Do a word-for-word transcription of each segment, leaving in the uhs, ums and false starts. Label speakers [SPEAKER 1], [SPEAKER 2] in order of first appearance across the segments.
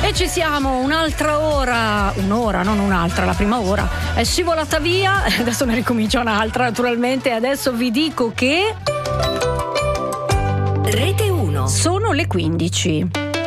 [SPEAKER 1] E ci siamo, un'altra ora, un'ora, non un'altra, la prima ora è scivolata via, adesso ne ricomincia un'altra naturalmente, adesso vi dico che...
[SPEAKER 2] Rete uno.
[SPEAKER 1] Sono le quindici.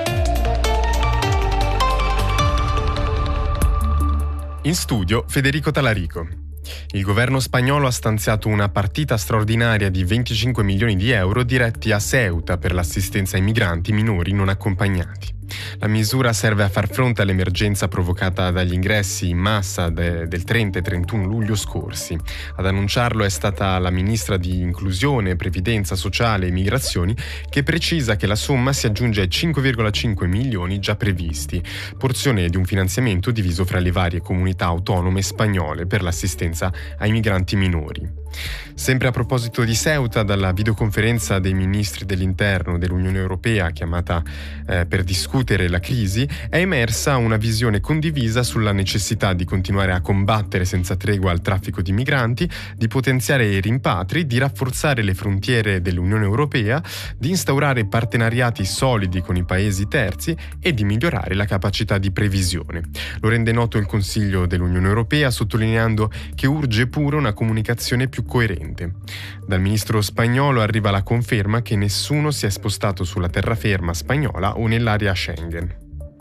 [SPEAKER 3] In studio Federico Talarico. Il governo spagnolo ha stanziato una partita straordinaria di venticinque milioni di euro diretti a Ceuta per l'assistenza ai migranti minori non accompagnati. La misura serve a far fronte all'emergenza provocata dagli ingressi in massa de- del trenta e trentuno luglio scorsi. Ad annunciarlo è stata la ministra di Inclusione, Previdenza Sociale e Migrazioni, che precisa che la somma si aggiunge ai cinque virgola cinque milioni già previsti, porzione di un finanziamento diviso fra le varie comunità autonome spagnole per l'assistenza ai migranti minori. Sempre a proposito di Ceuta, dalla videoconferenza dei ministri dell'interno dell'Unione Europea chiamata eh, per discutere la crisi, è emersa una visione condivisa sulla necessità di continuare a combattere senza tregua il traffico di migranti, di potenziare i rimpatri, di rafforzare le frontiere dell'Unione Europea, di instaurare partenariati solidi con i paesi terzi e di migliorare la capacità di previsione. Lo rende noto il Consiglio dell'Unione Europea, sottolineando che urge pure una comunicazione più coerente. Dal ministro spagnolo arriva la conferma che nessuno si è spostato sulla terraferma spagnola o nell'area Schengen.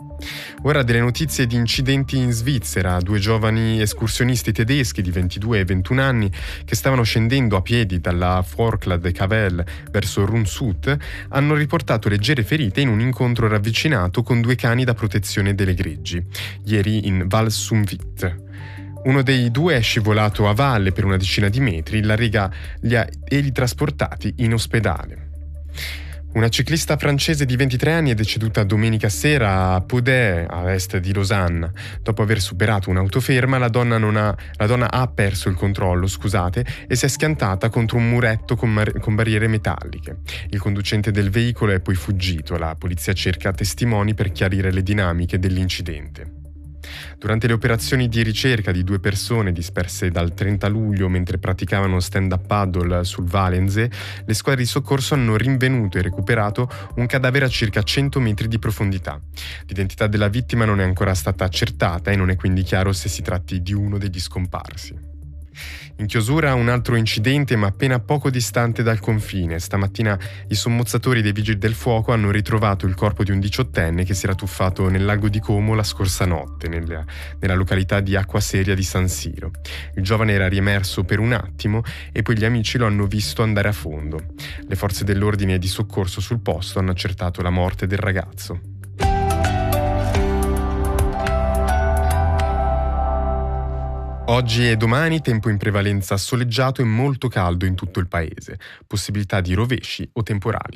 [SPEAKER 3] Ora delle notizie di incidenti in Svizzera. Due giovani escursionisti tedeschi di ventidue e ventuno anni che stavano scendendo a piedi dalla Forclaz de Cavel verso Runsut hanno riportato leggere ferite in un incontro ravvicinato con due cani da protezione delle greggi, ieri in Val Sumvit. Uno dei due è scivolato a valle per una decina di metri, la Riga li ha elitrasportati in ospedale. Una ciclista francese di ventitré anni è deceduta domenica sera a Podè, a est di Losanna. Dopo aver superato un'autoferma, la donna, non ha, la donna ha perso il controllo, scusate, e si è schiantata contro un muretto con, mar- con barriere metalliche. Il conducente del veicolo è poi fuggito. La polizia cerca testimoni per chiarire le dinamiche dell'incidente. Durante le operazioni di ricerca di due persone disperse dal trenta luglio mentre praticavano stand-up paddle sul Valenze, le squadre di soccorso hanno rinvenuto e recuperato un cadavere a circa cento metri di profondità. L'identità della vittima non è ancora stata accertata e non è quindi chiaro se si tratti di uno degli scomparsi. In chiusura un altro incidente, ma appena poco distante dal confine. Stamattina i sommozzatori dei Vigili del Fuoco hanno ritrovato il corpo di un diciottenne che si era tuffato nel lago di Como la scorsa notte, nella, nella località di Acquaseria di San Siro. Il giovane era riemerso per un attimo e poi gli amici lo hanno visto andare a fondo. Le forze dell'ordine e di soccorso sul posto hanno accertato la morte del ragazzo. Oggi e domani tempo in prevalenza soleggiato e molto caldo in tutto il paese, possibilità di rovesci o temporali.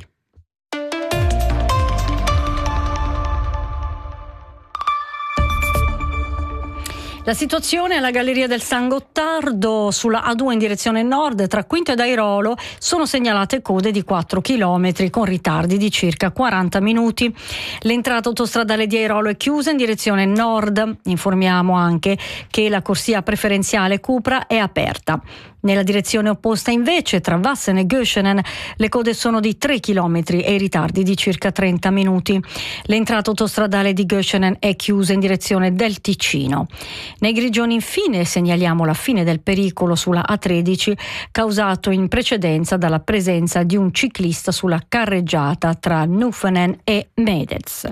[SPEAKER 1] La situazione alla Galleria del San Gottardo sulla A due in direzione nord tra Quinto ed Airolo sono segnalate code di quattro chilometri con ritardi di circa quaranta minuti. L'entrata autostradale di Airolo è chiusa in direzione nord. Informiamo anche che la corsia preferenziale Cupra è aperta. Nella direzione opposta invece, tra Wassen e Göschenen, le code sono di tre chilometri e i ritardi di circa trenta minuti. L'entrata autostradale di Göschenen è chiusa in direzione del Ticino. Nei Grigioni infine segnaliamo la fine del pericolo sulla A tredici causato in precedenza dalla presenza di un ciclista sulla carreggiata tra Nuffenen e Medez.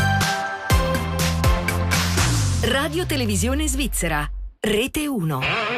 [SPEAKER 2] Radio Televisione Svizzera, Rete uno.